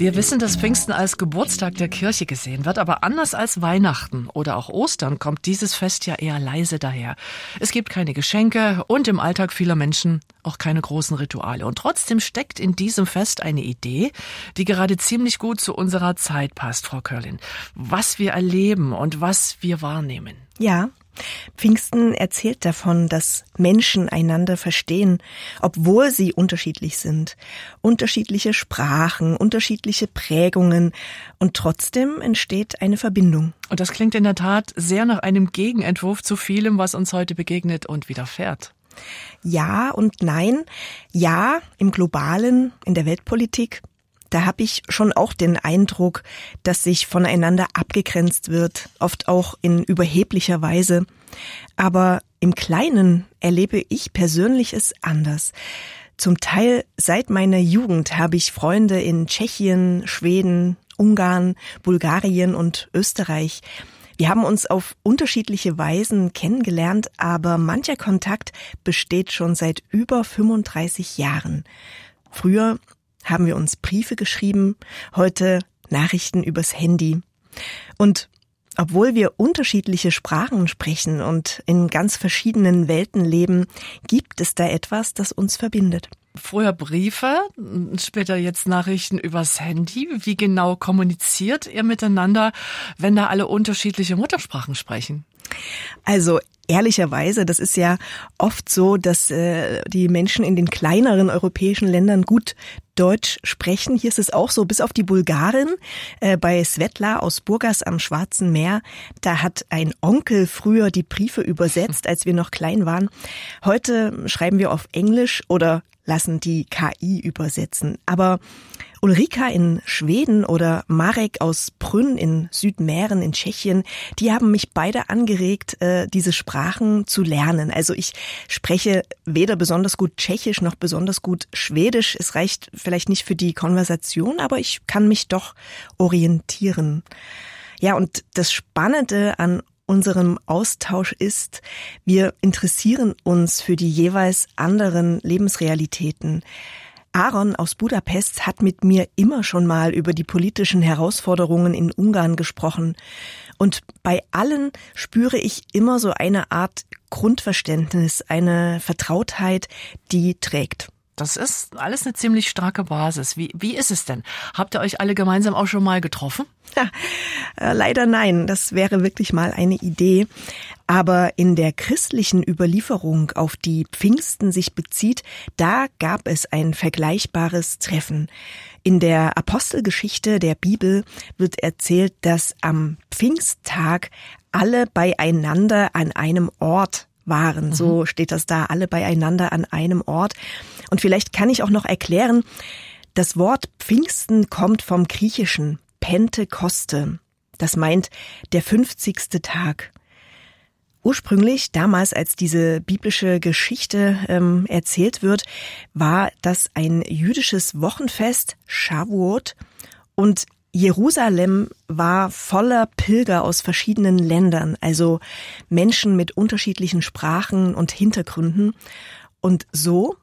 Wir wissen, dass Pfingsten als Geburtstag der Kirche gesehen wird, aber anders als Weihnachten oder auch Ostern kommt dieses Fest ja eher leise daher. Es gibt keine Geschenke und im Alltag vieler Menschen auch keine großen Rituale. Und trotzdem steckt in diesem Fest eine Idee, die gerade ziemlich gut zu unserer Zeit passt, Frau Körlin. Was wir erleben und was wir wahrnehmen. Ja. Pfingsten erzählt davon, dass Menschen einander verstehen, obwohl sie unterschiedlich sind. Unterschiedliche Sprachen, unterschiedliche Prägungen und trotzdem entsteht eine Verbindung. Und das klingt in der Tat sehr nach einem Gegenentwurf zu vielem, was uns heute begegnet und widerfährt. Ja und nein. Ja, im Globalen, in der Weltpolitik. Da habe ich schon auch den Eindruck, dass sich voneinander abgegrenzt wird, oft auch in überheblicher Weise. Aber im Kleinen erlebe ich persönlich es anders. Zum Teil seit meiner Jugend habe ich Freunde in Tschechien, Schweden, Ungarn, Bulgarien und Österreich. Wir haben uns auf unterschiedliche Weisen kennengelernt, aber mancher Kontakt besteht schon seit über 35 Jahren. Früher haben wir uns Briefe geschrieben, heute Nachrichten übers Handy. Und obwohl wir unterschiedliche Sprachen sprechen und in ganz verschiedenen Welten leben, gibt es da etwas, das uns verbindet. Früher Briefe, später jetzt Nachrichten übers Handy. Wie genau kommuniziert ihr miteinander, wenn da alle unterschiedliche Muttersprachen sprechen? Also ehrlicherweise, das ist ja oft so, dass die Menschen in den kleineren europäischen Ländern gut Deutsch sprechen. Hier ist es auch so, bis auf die Bulgarin bei Svetla aus Burgas am Schwarzen Meer. Da hat ein Onkel früher die Briefe übersetzt, als wir noch klein waren. Heute schreiben wir auf Englisch oder lassen die KI übersetzen. Aber Ulrika in Schweden oder Marek aus Brünn in Südmähren in Tschechien, die haben mich beide angeregt, diese Sprachen zu lernen. Also ich spreche weder besonders gut Tschechisch noch besonders gut Schwedisch. Es reicht vielleicht nicht für die Konversation, aber ich kann mich doch orientieren. Ja, und das Spannende an unserem Austausch ist, wir interessieren uns für die jeweils anderen Lebensrealitäten. Aaron aus Budapest hat mit mir immer schon mal über die politischen Herausforderungen in Ungarn gesprochen. Und bei allen spüre ich immer so eine Art Grundverständnis, eine Vertrautheit, die trägt. Das ist alles eine ziemlich starke Basis. Wie ist es denn? Habt ihr euch alle gemeinsam auch schon mal getroffen? Ja, leider nein, das wäre wirklich mal eine Idee. Aber in der christlichen Überlieferung, auf die Pfingsten sich bezieht, da gab es ein vergleichbares Treffen. In der Apostelgeschichte der Bibel wird erzählt, dass am Pfingsttag alle beieinander an einem Ort waren. So steht das da, alle beieinander an einem Ort. Und vielleicht kann ich auch noch erklären, das Wort Pfingsten kommt vom griechischen Pentekoste. Das meint der 50. Tag. Ursprünglich, damals als diese biblische Geschichte erzählt wird, war das ein jüdisches Wochenfest, Shavuot, und Jerusalem war voller Pilger aus verschiedenen Ländern, also Menschen mit unterschiedlichen Sprachen und Hintergründen. Und so